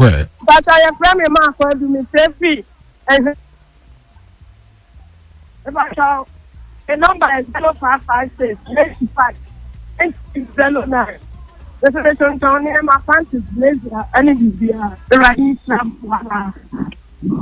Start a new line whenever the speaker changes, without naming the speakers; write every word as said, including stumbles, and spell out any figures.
Where?
But I am from a man for do me safety. And if I shall, the number is zero five five six eighty five eight zero nine. The selection down here, my fancy blazer, and it is the right Islam.